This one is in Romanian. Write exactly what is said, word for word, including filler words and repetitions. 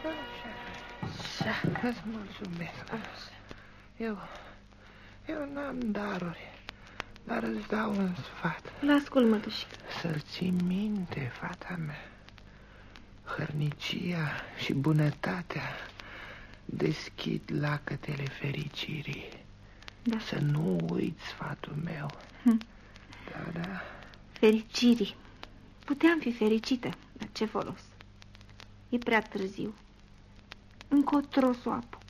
Așa, îți mulțumesc. Eu, eu n-am daruri, dar îți dau un sfat. L-ascult, mătușică. Să-l ții minte, fata mea. Hărnicia și bunătatea deschid lacătele fericirii. Da. Să nu uiți sfatul meu. Hm. Da, da. Fericirii. Puteam fi fericită, dar ce folos? E prea târziu. Încotro s-o apuc.